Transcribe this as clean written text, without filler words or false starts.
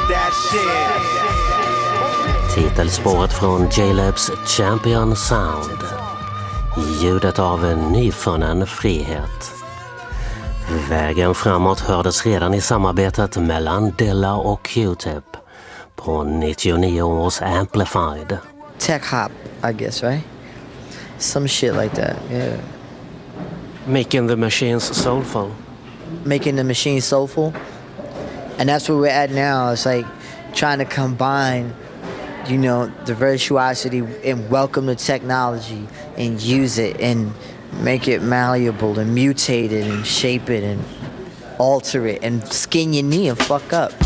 that shit. Titelspåret från J-Labs Champion Sound. Ljudet av en nyfunnen frihet. Vägen framåt hördes redan i samarbetet mellan Dilla och Q-Tip på 99 års Amplified. Tech hop, I guess, right? Some shit like that, yeah. Making the machines soulful. Making the machine soulful. And that's where we're at now. It's like trying to combine, you know, the virtuosity and welcome the technology and use it and make it malleable and mutate it and shape it and alter it and skin your knee and fuck up.